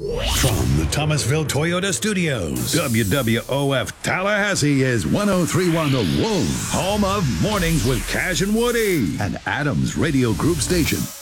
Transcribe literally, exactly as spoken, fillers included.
From the Thomasville Toyota Studios, W W O F Tallahassee is one oh three point one The Wolf, home of Mornings with Cash and Woody, and Adams Radio Group Station.